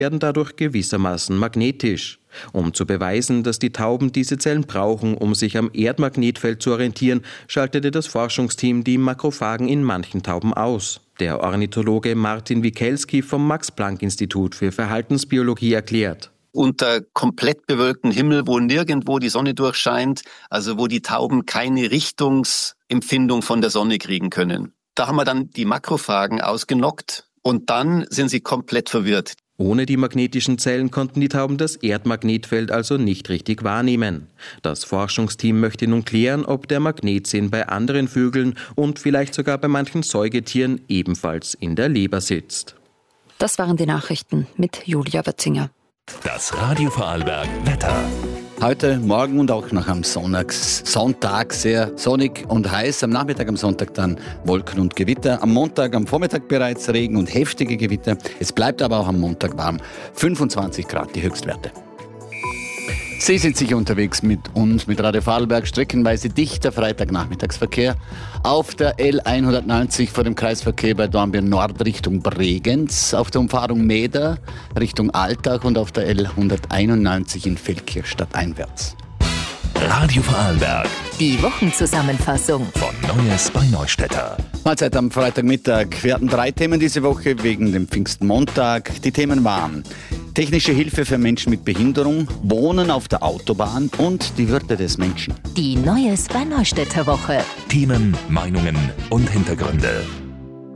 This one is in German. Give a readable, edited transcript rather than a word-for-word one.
werden dadurch gewissermaßen magnetisch. Um zu beweisen, dass die Tauben diese Zellen brauchen, um sich am Erdmagnetfeld zu orientieren, schaltete das Forschungsteam die Makrophagen in manchen Tauben aus. Der Ornithologe Martin Wikelski vom Max-Planck-Institut für Verhaltensbiologie erklärt: Unter komplett bewölkten Himmel, wo nirgendwo die Sonne durchscheint, also wo die Tauben keine Richtungsempfindung von der Sonne kriegen können. Da haben wir dann die Makrophagen ausgenockt und dann sind sie komplett verwirrt. Ohne die magnetischen Zellen konnten die Tauben das Erdmagnetfeld also nicht richtig wahrnehmen. Das Forschungsteam möchte nun klären, ob der Magnetsinn bei anderen Vögeln und vielleicht sogar bei manchen Säugetieren ebenfalls in der Leber sitzt. Das waren die Nachrichten mit Julia Wötzinger. Das Radio Vorarlberg Wetter. Heute, morgen und auch noch am Sonntag sehr sonnig und heiß. Am Nachmittag, am Sonntag dann Wolken und Gewitter. Am Montag, am Vormittag bereits Regen und heftige Gewitter. Es bleibt aber auch am Montag warm. 25 Grad die Höchstwerte. Sie sind sicher unterwegs mit uns, mit Radio Vorarlberg. Streckenweise dichter Freitagnachmittagsverkehr. Auf der L190 vor dem Kreisverkehr bei Dornbirn Nord Richtung Bregenz. Auf der Umfahrung Meeder Richtung Altach und auf der L191 in Feldkirch stadteinwärts. Radio Vorarlberg. Die Wochenzusammenfassung Von Neues bei Neustädter. Mahlzeit am Freitagmittag. Wir hatten 3 Themen diese Woche wegen dem Pfingstmontag. Die Themen waren: technische Hilfe für Menschen mit Behinderung, Wohnen auf der Autobahn und die Würde des Menschen. Die Neues bei Neustädter Woche. Themen, Meinungen und Hintergründe.